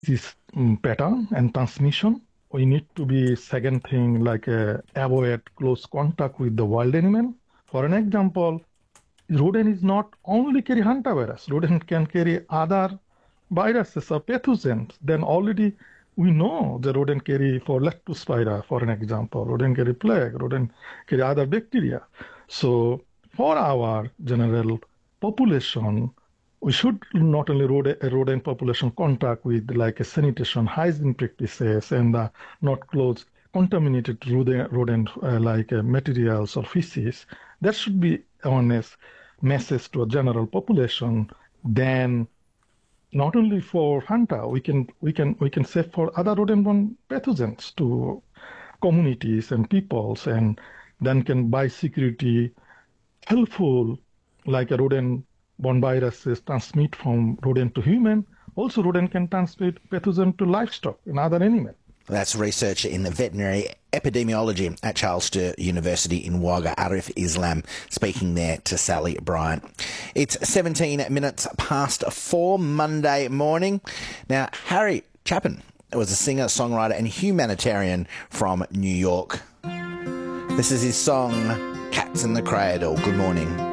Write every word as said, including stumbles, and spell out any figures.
this um, pattern and transmission. We need to be second thing like uh, avoid close contact with the wild animal. For an example, rodent is not only carry hantavirus. Rodent can carry other viruses or pathogens. Then already we know the rodent carry for leptospira, for an example. Rodent carry plague. Rodent carry other bacteria. So for our general population, we should not only rodent, rodent population contact with like a sanitation, hygiene practices, and uh, not close contaminated rodent, rodent uh, like uh, materials or feces. That should be awareness message to a general population. Then not only for hunter, we can we can we can say for other rodent-borne pathogens to communities and peoples, and then can biosecurity helpful like a rodent-borne viruses transmit from rodent to human. Also, rodent can transmit pathogen to livestock and other animals. That's researcher in veterinary epidemiology at Charles Sturt University in Wagga, Arif Islam, speaking there to Sally Bryant. It's seventeen minutes past four Monday morning. Now, Harry Chapin was a singer, songwriter and humanitarian from New York. This is his song, Cats in the Cradle. Good morning.